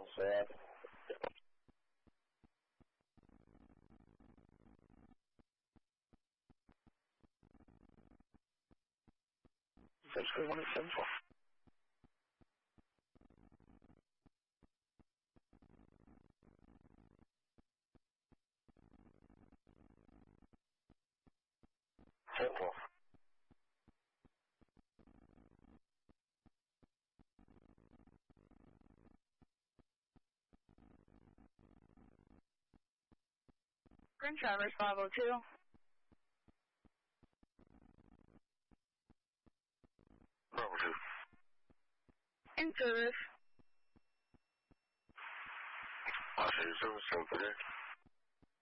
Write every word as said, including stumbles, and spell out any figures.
Sad. Six three one eight seven four. Four four. Green Traverse five oh two. Bravo two. In service. I'll see you soon, seven three.